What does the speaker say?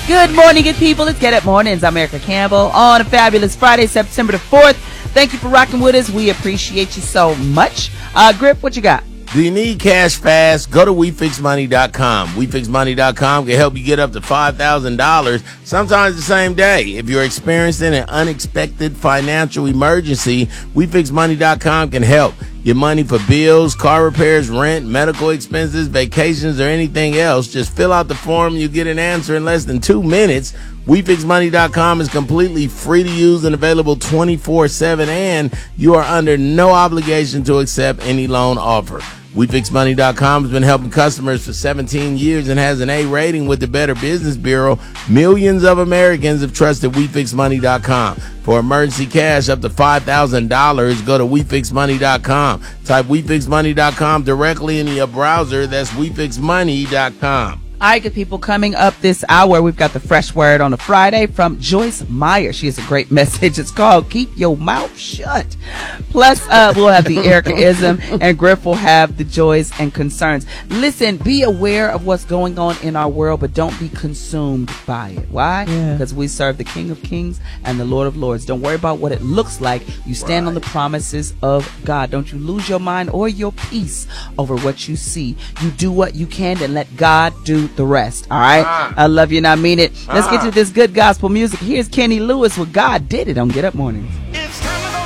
Good morning, good people. It's Get Up Mornings. I'm Erica Campbell on a fabulous Friday, September the 4th. Thank you for rocking with us. We appreciate you so much. Griff, what you got? Do you need cash fast? Go to WeFixMoney.com. WeFixMoney.com can help you get up to $5,000, sometimes the same day. If you're experiencing an unexpected financial emergency, WeFixMoney.com can help. Get money for bills, car repairs, rent, medical expenses, vacations, or anything else. Just fill out the form and you get an answer in less than 2 minutes. WeFixMoney.com is completely free to use and available 24/7, and you are under no obligation to accept any loan offer. WeFixMoney.com has been helping customers for 17 years and has an A rating with the Better Business Bureau. Millions of Americans have trusted WeFixMoney.com. For emergency cash up to $5,000, go to WeFixMoney.com. Type WeFixMoney.com directly in your browser. That's WeFixMoney.com. All right, good people, coming up this hour, we've got the fresh word on a Friday from Joyce Meyer. She has a great message. It's called Keep Your Mouth Shut. Plus, we'll have the Erica-ism, and Griff will have the joys and concerns. Listen, be aware of what's going on in our world, but don't be consumed by it. Why? Because we serve the King of Kings and the Lord of Lords. Don't worry about what it looks like. You stand on the promises of God. Don't you lose your mind or your peace over what you see. You do what you can and let God do the rest. All right. I love you and I mean it. Let's get to this good gospel music. Here's Kenny Lewis with God Did It on Get Up Mornings.